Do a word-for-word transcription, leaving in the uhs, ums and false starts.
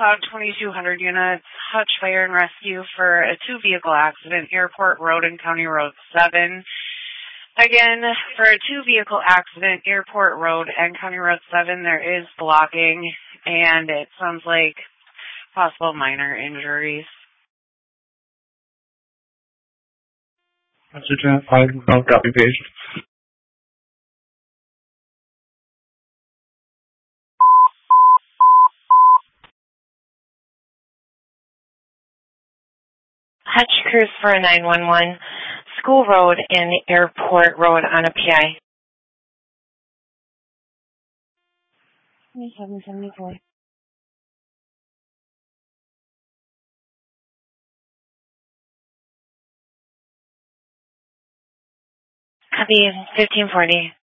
Cloud twenty-two hundred units, Hutch Fire and Rescue for a two-vehicle accident, Airport Road and County Road seven. Again, for a two-vehicle accident, Airport Road and County Road seven, there is blocking, and it sounds like possible minor injuries. That's Lieutenant five, don't copy paste. Hutch Crews for a nine one one, School Road and Airport Road on a P I. twenty-seven seventy-four. Copy, fifteen forty.